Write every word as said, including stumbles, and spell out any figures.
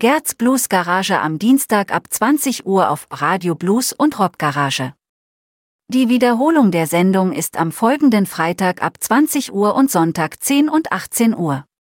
Gerds Blues Garage am Dienstag ab zwanzig Uhr auf Radio Blues und Rock Garage. Die Wiederholung der Sendung ist am folgenden Freitag ab zwanzig Uhr und Sonntag zehn und achtzehn Uhr.